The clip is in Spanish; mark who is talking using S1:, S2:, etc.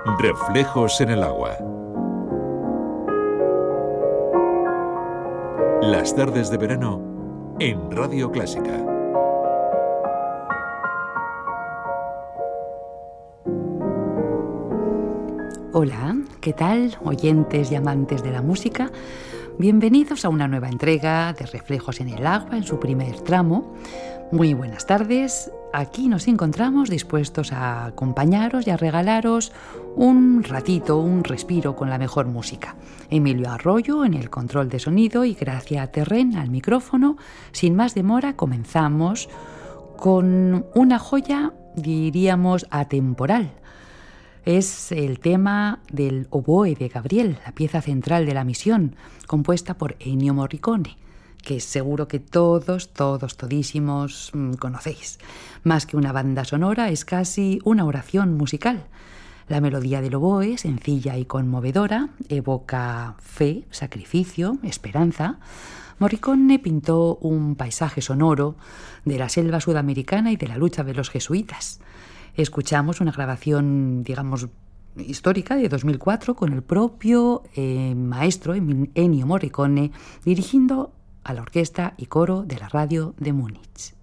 S1: Reflejos en el agua. Las tardes de verano en Radio Clásica.
S2: Hola, ¿qué tal, oyentes y amantes de la música? Bienvenidos a una nueva entrega de Reflejos en el agua en su primer tramo. Muy buenas tardes. Aquí nos encontramos dispuestos a acompañaros y a regalaros un ratito, un respiro con la mejor música. Emilio Arroyo en el control de sonido y Gracia Terren al micrófono. Sin más demora, comenzamos con una joya, diríamos, atemporal. Es el tema del oboe de Gabriel, la pieza central de la misión, compuesta por Ennio Morricone, que seguro que todísimos conocéis. Más que una banda sonora, es casi una oración musical. La melodía del oboe, sencilla y conmovedora, evoca fe, sacrificio, esperanza. Morricone pintó un paisaje sonoro de la selva sudamericana y de la lucha de los jesuitas. Escuchamos una grabación, digamos, histórica de 2004 con el propio maestro Ennio Morricone dirigiendo a la orquesta y coro de la radio de Múnich.